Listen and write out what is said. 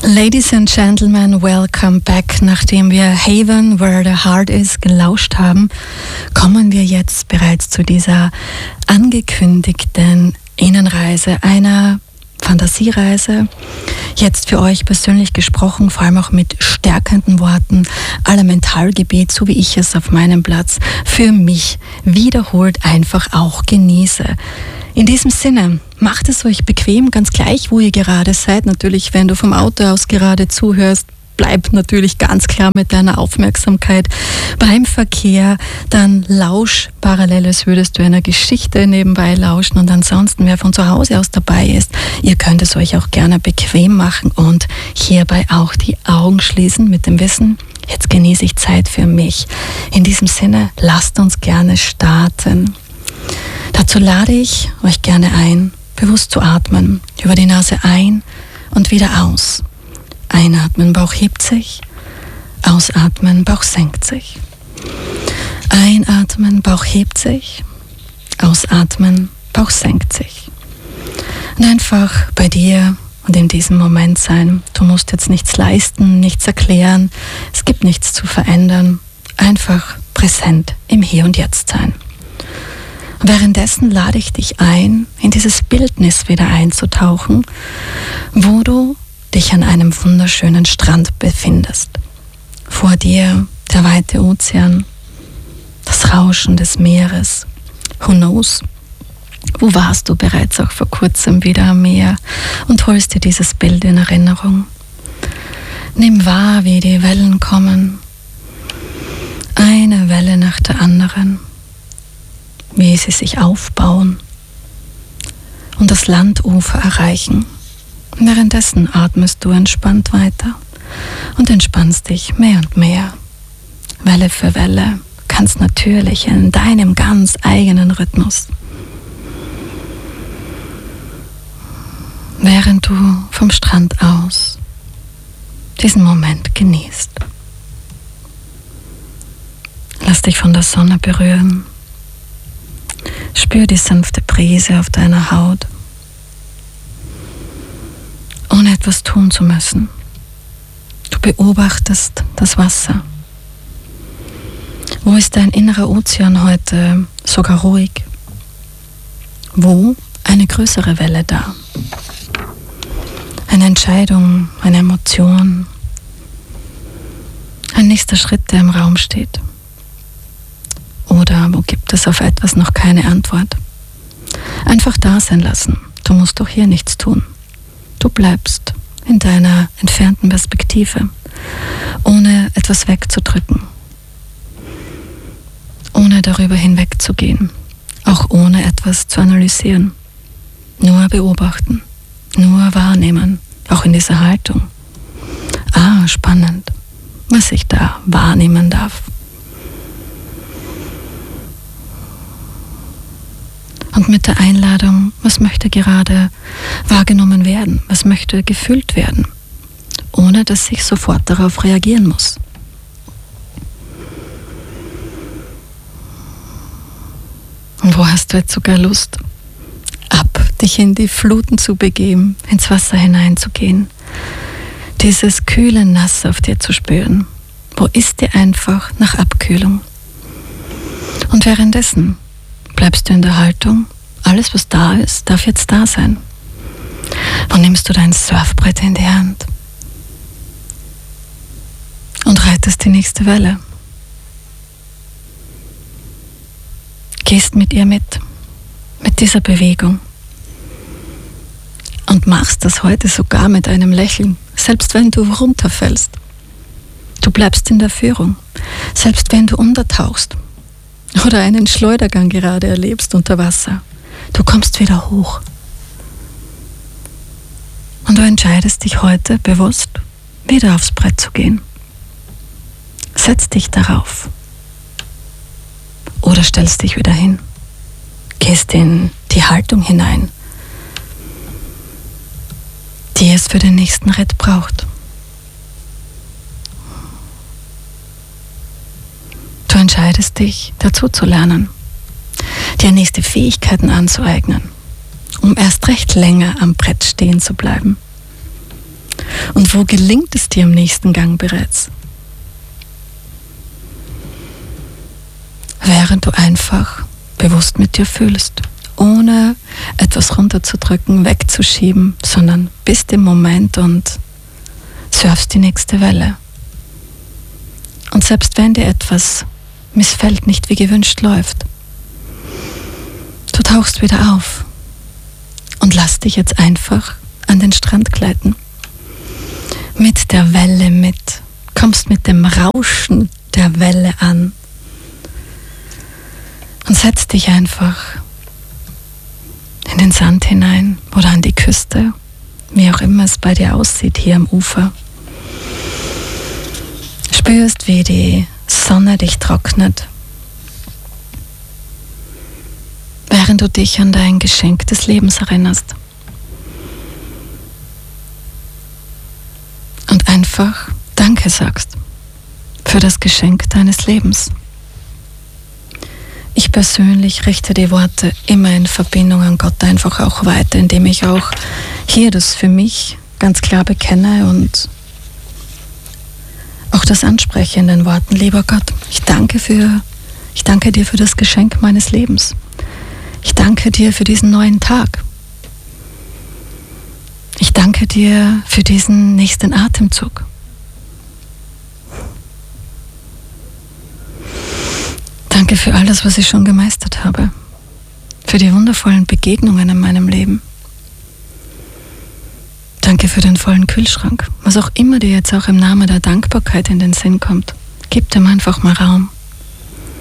Ladies and Gentlemen, welcome back. Nachdem wir Haven, Where the Heart Is gelauscht haben, kommen wir jetzt bereits zu dieser angekündigten Innenreise, einer Fantasiereise. Jetzt für euch persönlich gesprochen, vor allem auch mit stärkenden Worten, aller Mentalgebet, so wie ich es auf meinem Platz für mich wiederholt einfach auch genieße. In diesem Sinne, macht es euch bequem, ganz gleich, wo ihr gerade seid. Natürlich, wenn du vom Auto aus gerade zuhörst, bleib natürlich ganz klar mit deiner Aufmerksamkeit beim Verkehr. Dann lausch parallel, als würdest du einer Geschichte nebenbei lauschen. Und ansonsten, wer von zu Hause aus dabei ist, ihr könnt es euch auch gerne bequem machen und hierbei auch die Augen schließen mit dem Wissen, jetzt genieße ich Zeit für mich. In diesem Sinne, lasst uns gerne starten. Dazu lade ich euch gerne ein, bewusst zu atmen, über die Nase ein und wieder aus. Einatmen, Bauch hebt sich, ausatmen, Bauch senkt sich. Einatmen, Bauch hebt sich, ausatmen, Bauch senkt sich. Und einfach bei dir und in diesem Moment sein. Du musst jetzt nichts leisten, nichts erklären, es gibt nichts zu verändern. Einfach präsent im Hier und Jetzt sein. Währenddessen lade ich dich ein, in dieses Bildnis wieder einzutauchen, wo du dich an einem wunderschönen Strand befindest. Vor dir der weite Ozean, das Rauschen des Meeres. Who knows? Wo warst du bereits auch vor kurzem wieder am Meer und holst dir dieses Bild in Erinnerung? Nimm wahr, wie die Wellen kommen, eine Welle nach der anderen, wie sie sich aufbauen und das Landufer erreichen. Währenddessen atmest du entspannt weiter und entspannst dich mehr und mehr. Welle für Welle, ganz natürlich in deinem ganz eigenen Rhythmus. Während du vom Strand aus diesen Moment genießt. Lass dich von der Sonne berühren. Spür die sanfte Brise auf deiner Haut, ohne etwas tun zu müssen. Du beobachtest das Wasser. Wo ist dein innerer Ozean heute sogar ruhig? Wo eine größere Welle da? Eine Entscheidung, eine Emotion, ein nächster Schritt, der im Raum steht. Oder wo gibt es auf etwas noch keine Antwort? Einfach da sein lassen. Du musst doch hier nichts tun. Du bleibst in deiner entfernten Perspektive, ohne etwas wegzudrücken, ohne darüber hinwegzugehen, auch ohne etwas zu analysieren. Nur beobachten, nur wahrnehmen, auch in dieser Haltung. Spannend, was ich da wahrnehmen darf. Und mit der Einladung, was möchte gerade wahrgenommen werden, was möchte gefühlt werden, ohne dass ich sofort darauf reagieren muss. Und wo hast du jetzt sogar Lust, dich in die Fluten zu begeben, ins Wasser hineinzugehen, dieses kühle Nass auf dir zu spüren? Wo ist dir einfach nach Abkühlung? Und währenddessen bleibst du in der Haltung, alles was da ist, darf jetzt da sein. Wo nimmst du dein Surfbrett in die Hand und reitest die nächste Welle? Gehst mit ihr mit dieser Bewegung und machst das heute sogar mit einem Lächeln, selbst wenn du runterfällst. Du bleibst in der Führung, selbst wenn du untertauchst oder einen Schleudergang gerade erlebst unter Wasser. Du kommst wieder hoch. Und du entscheidest dich heute bewusst, wieder aufs Brett zu gehen. Setz dich darauf. Oder stellst dich wieder hin. Gehst in die Haltung hinein, die es für den nächsten Ritt braucht. Du entscheidest dich, dazu zu lernen, dir nächste Fähigkeiten anzueignen, um erst recht länger am Brett stehen zu bleiben. Und wo gelingt es dir im nächsten Gang bereits? Während du einfach bewusst mit dir fühlst, ohne etwas runterzudrücken, wegzuschieben, sondern bist im Moment und surfst die nächste Welle. Und selbst wenn dir etwas missfällt, nicht wie gewünscht läuft, du tauchst wieder auf und lass dich jetzt einfach an den Strand gleiten. Mit der Welle mit, kommst mit dem Rauschen der Welle an und setz dich einfach in den Sand hinein oder an die Küste, wie auch immer es bei dir aussieht, hier am Ufer. Spürst, wie die Sonne dich trocknet, während du dich an dein Geschenk des Lebens erinnerst. Und einfach Danke sagst für das Geschenk deines Lebens. Ich persönlich richte die Worte immer in Verbindung an Gott einfach auch weiter, indem ich auch hier das für mich ganz klar bekenne und auch das anspreche in den Worten: Lieber Gott, ich danke dir für das Geschenk meines Lebens. Ich danke dir für diesen neuen Tag. Ich danke dir für diesen nächsten Atemzug. Danke für alles, was ich schon gemeistert habe. Für die wundervollen Begegnungen in meinem Leben. Danke für den vollen Kühlschrank. Was auch immer dir jetzt auch im Namen der Dankbarkeit in den Sinn kommt, gib dem einfach mal Raum.